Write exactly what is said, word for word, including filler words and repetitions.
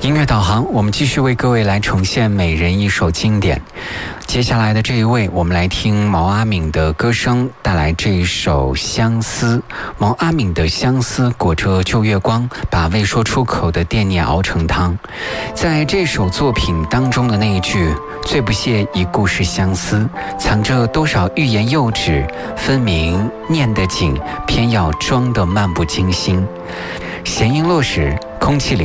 音乐导航，我们继续为各位来重现每人一首经典。接下来的这一位，我们来听毛阿敏的歌声，带来这一首《相思》。毛阿敏的《相思》裹着旧月光，把未说出口的惦念熬成汤。在这首作品当中的那一句“最不屑一故事相思”，藏着多少欲言又止，分明念得紧，偏要装得漫不经心。弦音落时，空气里